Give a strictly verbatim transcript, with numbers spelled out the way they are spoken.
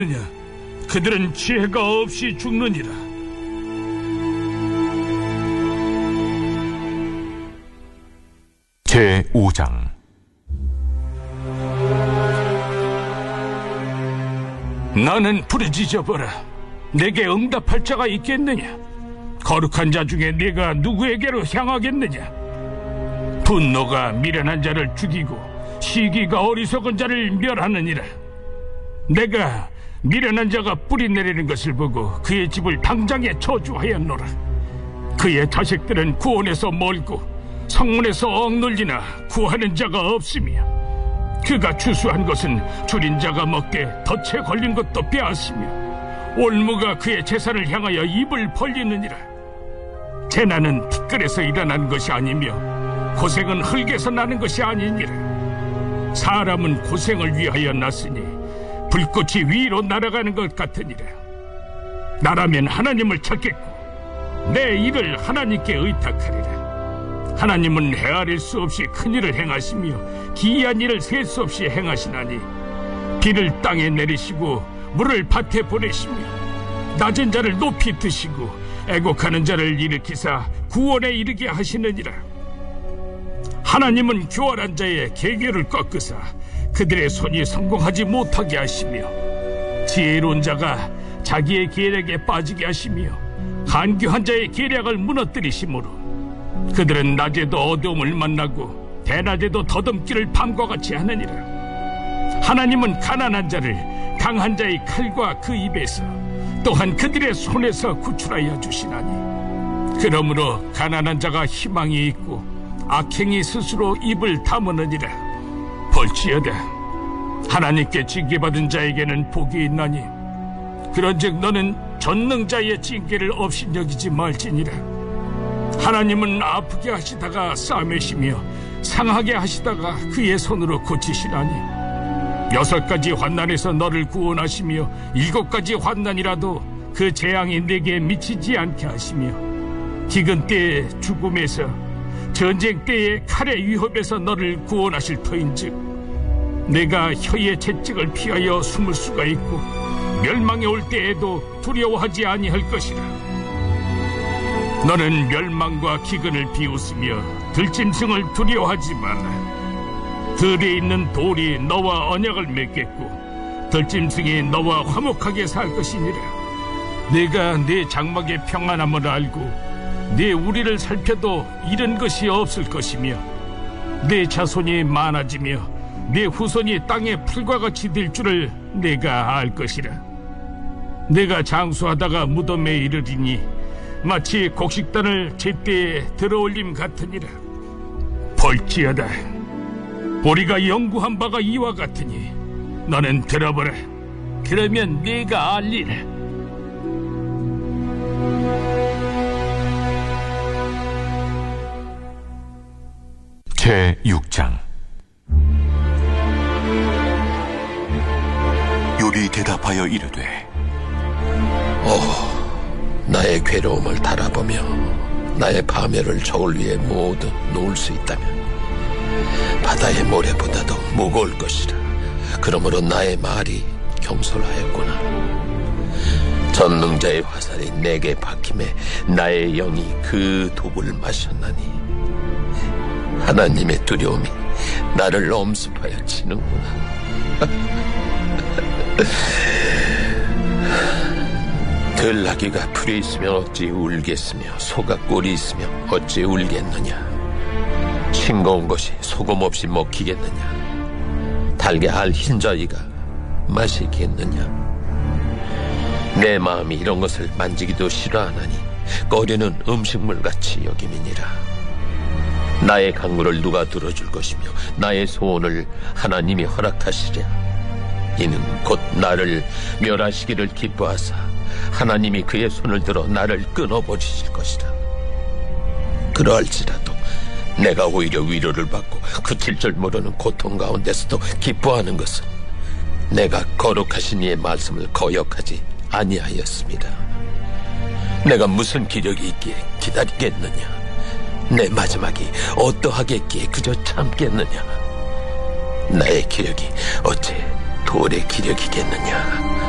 그들은 죄가 없이 죽느니라. 제오 장. 나는 부르짖어보라. 내게 응답할 자가 있겠느냐? 거룩한 자 중에 네가 누구에게로 향하겠느냐? 분노가 미련한 자를 죽이고 시기가 어리석은 자를 멸하느니라. 내가 미련한 자가 뿌리 내리는 것을 보고 그의 집을 당장에 저주하였노라. 그의 자식들은 구원에서 멀고 성문에서 억눌리나 구하는 자가 없으며, 그가 추수한 것은 줄인 자가 먹게 덫에 걸린 것도 빼앗으며, 올무가 그의 재산을 향하여 입을 벌리느니라. 재난은 티끌에서 일어나는 것이 아니며 고생은 흙에서 나는 것이 아니니라. 사람은 고생을 위하여 났으니 불꽃이 위로 날아가는 것 같으니라. 나라면 하나님을 찾겠고 내 일을 하나님께 의탁하리라. 하나님은 헤아릴 수 없이 큰 일을 행하시며 기이한 일을 셀 수 없이 행하시나니, 비를 땅에 내리시고 물을 밭에 보내시며 낮은 자를 높이 드시고 애곡하는 자를 일으키사 구원에 이르게 하시느니라. 하나님은 교활한 자의 계계를 꺾으사 그들의 손이 성공하지 못하게 하시며, 지혜로운 자가 자기의 계략에 빠지게 하시며 간교한 자의 계략을 무너뜨리시므로, 그들은 낮에도 어두움을 만나고 대낮에도 더듬기를 밤과 같이 하느니라. 하나님은 가난한 자를 강한 자의 칼과 그 입에서 또한 그들의 손에서 구출하여 주시나니, 그러므로 가난한 자가 희망이 있고 악행이 스스로 입을 다무느니라. 볼지어다, 하나님께 징계받은 자에게는 복이 있나니, 그런즉 너는 전능자의 징계를 업신여기지 말지니라. 하나님은 아프게 하시다가 싸매시며 상하게 하시다가 그의 손으로 고치시나니, 여섯 가지 환난에서 너를 구원하시며 일곱 가지 환난이라도 그 재앙이 내게 미치지 않게 하시며, 기근 때의 죽음에서 전쟁 때의 칼의 위협에서 너를 구원하실 터인즉, 내가 혀의 채찍을 피하여 숨을 수가 있고 멸망에 올 때에도 두려워하지 아니할 것이라. 너는 멸망과 기근을 비웃으며 들짐승을 두려워하지 말라. 들에 있는 돌이 너와 언약을 맺겠고 들짐승이 너와 화목하게 살 것이니라. 내가 네 장막의 평안함을 알고 네 우리를 살펴도 잃은 것이 없을 것이며, 네 자손이 많아지며 네 후손이 땅의 풀과 같이 될 줄을 내가 알 것이라. 내가 장수하다가 무덤에 이르리니 마치 곡식단을 제때에 들어올림 같으니라. 볼지어다, 우리가 연구한 바가 이와 같으니 너는 들어보라. 그러면 네가 알리라. 제육 장. 욥이 대답하여 이르되, 오, 나의 괴로움을 달아보며 나의 파멸을 저울 위에 모두 놓을 수 있다면 바다의 모래보다도 무거울 것이라. 그러므로 나의 말이 경솔하였구나. 전능자의 화살이 내게 박힘에 나의 영이 그 독을 마셨나니, 하나님의 두려움이 나를 엄습하여 치는구나. 들나귀가 풀이 있으면 어찌 울겠으며 소가 꿀이 있으면 어찌 울겠느냐. 싱거운 것이 소금 없이 먹히겠느냐. 달걀 흰자위가 마시겠느냐. 내 마음이 이런 것을 만지기도 싫어하나니 꺼리는 음식물같이 여김이니라. 나의 간구를 누가 들어줄 것이며 나의 소원을 하나님이 허락하시랴. 이는 곧 나를 멸하시기를 기뻐하사 하나님이 그의 손을 들어 나를 끊어버리실 것이라. 그러할지라도 내가 오히려 위로를 받고 그칠 줄 모르는 고통 가운데서도 기뻐하는 것은 내가 거룩하신 이의 말씀을 거역하지 아니하였습니다. 내가 무슨 기력이 있기에 기다리겠느냐. 내 마지막이 어떠하겠기에 그저 참겠느냐. 나의 기력이 어째 돌의 기력이겠느냐.